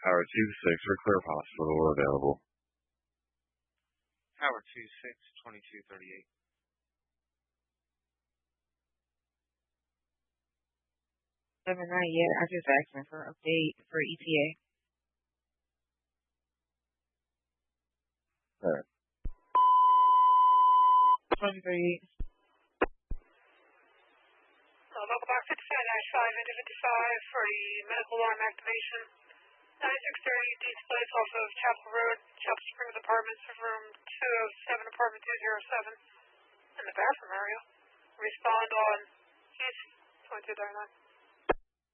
Howard 2-6 for Clear Hospital available. Howard 2-6, 2238. Not yet. I just asked him for an update for ETA. All right. 2038. Local box 59-5 into 55 for the medical alarm activation. 9630 Deeds Place off of Chapel Road, Chapel Springs Apartments, room 207, apartment 207, in the bathroom area. Respond on East 2239.